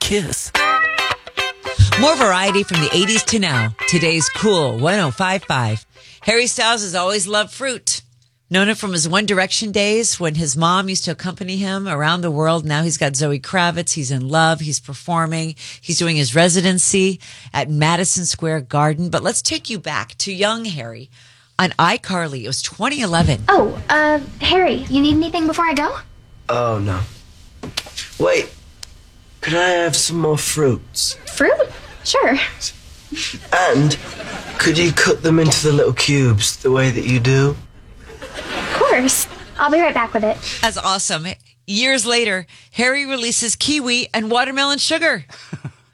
kiss. More variety from the 80s to now. Today's Cool 105.5. Harry Styles has always loved fruit. Known him from his One Direction days when his mom used to accompany him around the world. Now he's got Zoe Kravitz. He's in love. He's performing. He's doing his residency at Madison Square Garden. But let's take you back to young Harry on iCarly. It was 2011. Oh, Harry, you need anything before I go? Oh, no. Wait, could I have some more fruits? Fruit? Sure. And could you cut them into the little cubes the way that you do? Of course. I'll be right back with it. That's awesome. Years later, Harry releases kiwi and watermelon sugar.